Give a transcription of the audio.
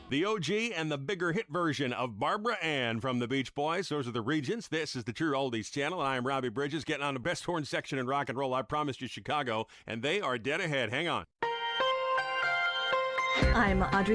The OG and the bigger hit version of Barbara Ann from the Beach Boys. Those are the Regents. This is the True Oldies channel, and I am Robbie Bridges, getting on the best horn section in rock and roll. I promised you Chicago, and they are dead ahead. Hang on. I'm Audrey